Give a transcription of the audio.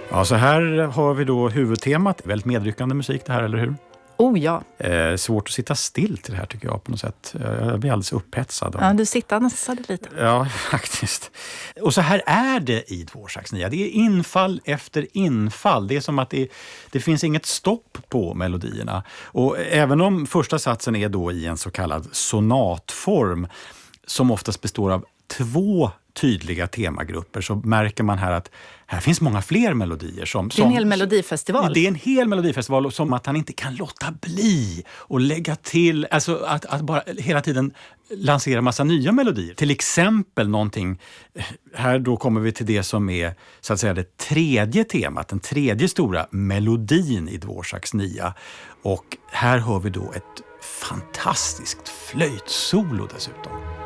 Ja, så här har vi då huvudtemat. Väldigt medryckande musik det här, eller hur? Oh ja. Svårt att sitta still till det här tycker jag på något sätt. Jag blir alldeles upphetsad. Ja, du sittade lite. Ja, faktiskt. Och så här är det i Dvořáks nia. Det är infall efter infall. Det är som att det finns inget stopp på melodierna. Och även om första satsen är då i en så kallad sonatform som oftast består av 2 tydliga temagrupper, så märker man här att här finns många fler melodier. Det är en hel melodifestival. Det är en hel melodifestival, som att han inte kan låta bli och lägga till, alltså att bara hela tiden lansera massa nya melodier. Till exempel någonting, här då kommer vi till det som är så att säga det tredje temat, den tredje stora melodin i Dvořáks nia. Och här hör vi då ett fantastiskt flöjtsolo dessutom.